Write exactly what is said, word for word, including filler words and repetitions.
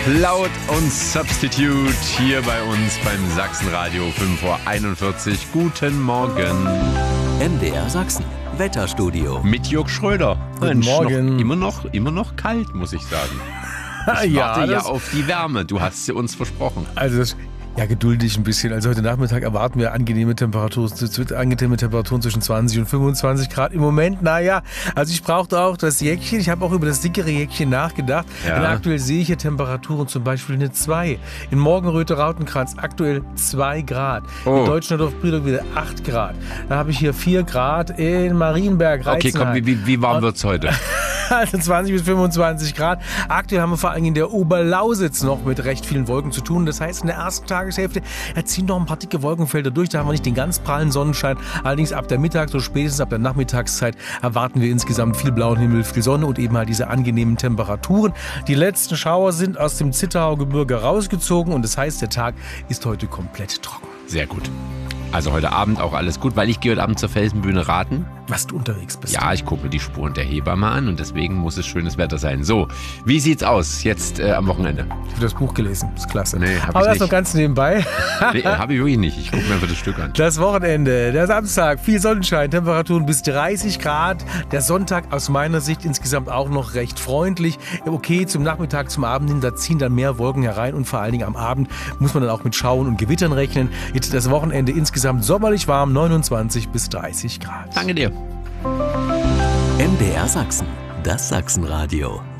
Cloud und Substitute hier bei uns beim Sachsenradio fünf Uhr einundvierzig. Guten Morgen. M D R Sachsen, Wetterstudio. Mit Jörg Schröder. Guten Mensch, Morgen. Noch, immer, noch, immer noch kalt, muss ich sagen. Ich ja, warte ja das- auf die Wärme. Du hast sie uns versprochen. Also das, ja, geduldig ein bisschen. Also heute Nachmittag erwarten wir angenehme Temperaturen, angenehme Temperaturen zwischen zwanzig und fünfundzwanzig Grad. Im Moment, naja, also ich brauchte auch das Jäckchen. Ich habe auch über das dickere Jäckchen nachgedacht. Ja. Denn aktuell sehe ich hier Temperaturen, zum Beispiel eine zwei. In Morgenröte Rautenkranz aktuell zwei Grad. Oh. In Deutschlandorf Briedorf wieder acht Grad. Dann habe ich hier vier Grad in Marienberg, Okay, komm, Reizenheim. wie, wie, wie warm wird's heute? Also zwanzig bis fünfundzwanzig Grad. Aktuell haben wir vor allem in der Oberlausitz noch mit recht vielen Wolken zu tun. Das heißt, in der ersten Tageshälfte da ziehen noch ein paar dicke Wolkenfelder durch. Da haben wir nicht den ganz prallen Sonnenschein. Allerdings ab der Mittags- oder spätestens ab der Nachmittagszeit erwarten wir insgesamt viel blauen Himmel, viel Sonne und eben halt diese angenehmen Temperaturen. Die letzten Schauer sind aus dem Zittauer Gebirge rausgezogen und das heißt, der Tag ist heute komplett trocken. Sehr gut. Also heute Abend auch alles gut, weil ich gehe heute Abend zur Felsenbühne raten. Was du unterwegs bist. Ja, ich gucke mir die Spuren der Hebamme an und deswegen muss es schönes Wetter sein. So, wie sieht's aus jetzt äh, am Wochenende? Ich habe das Buch gelesen. Das ist klasse. Nee, hab ich Aber das nicht. noch ganz nebenbei. Nee, habe ich wirklich nicht. Ich gucke mir einfach das Stück an. Das Wochenende, der Samstag, viel Sonnenschein, Temperaturen bis dreißig Grad. Der Sonntag aus meiner Sicht insgesamt auch noch recht freundlich. Okay, zum Nachmittag, zum Abend hin, da ziehen dann mehr Wolken herein und vor allen Dingen am Abend muss man dann auch mit Schauen und Gewittern rechnen. Jetzt das Wochenende insgesamt sommerlich warm, neunundzwanzig bis dreißig Grad. Danke dir. M D R Sachsen, das Sachsenradio.